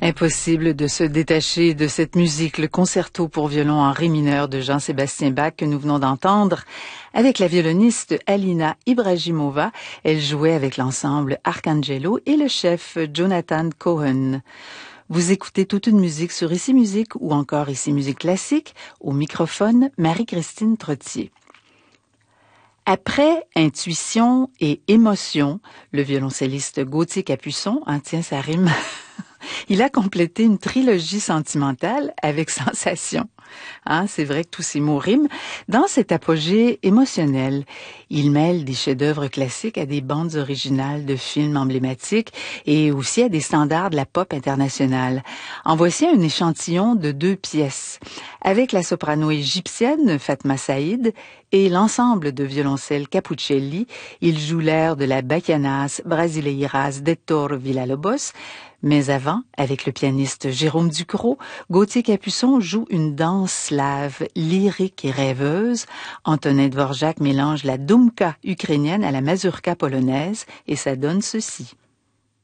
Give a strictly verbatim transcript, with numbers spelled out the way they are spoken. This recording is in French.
Impossible de se détacher de cette musique, le concerto pour violon en ré mineur de Jean-Sébastien Bach que nous venons d'entendre. Avec la violoniste Alina Ibrahimova, elle jouait avec l'ensemble Arcangelo et le chef Jonathan Cohen. Vous écoutez toute une musique sur Ici Musique ou encore Ici Musique Classique, au microphone Marie-Christine Trottier. Après Intuition et Émotion, le violoncelliste Gauthier Capuçon, hein, tiens, ça rime, il a complété une trilogie sentimentale avec Sensation. Hein, c'est vrai que tous ces mots riment. Dans cet apogée émotionnel, il mêle des chefs-d'œuvre classiques à des bandes originales de films emblématiques et aussi à des standards de la pop internationale. En voici un échantillon de deux pièces. Avec la soprano égyptienne Fatma Saïd et l'ensemble de violoncelle Capuccelli, il joue l'air de la Bachianas Brasileiras d'Hector Villa-Lobos. Mais avant, avec le pianiste Jérôme Ducrot, Gauthier Capuçon joue une danse slave, lyrique et rêveuse. Antonin Dvorak mélange la doumka ukrainienne à la mazurka polonaise et ça donne ceci.